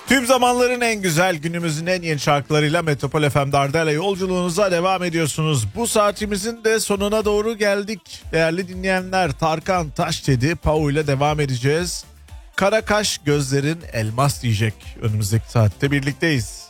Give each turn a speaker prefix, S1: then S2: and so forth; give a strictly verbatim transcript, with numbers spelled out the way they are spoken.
S1: Tüm zamanların en güzel, günümüzün en yeni şarkılarıyla Metropol F M Dardar'la yolculuğunuza devam ediyorsunuz. Bu saatimizin de sonuna doğru geldik. Değerli dinleyenler, Tarkan Taş dedi, Pau ile devam edeceğiz. Kara kaş gözlerin elmas diyecek. Önümüzdeki saatte birlikteyiz.